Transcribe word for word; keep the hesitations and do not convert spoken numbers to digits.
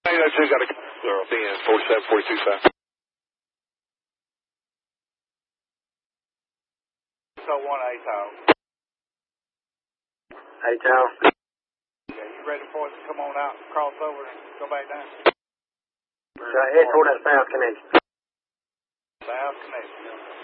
eight oh two got a zero. Then forty-seven forty-two south. So one A T O. A T O. Yeah, you ready for us to come on out, cross over, and go back down? So head toward that south connection. South connection.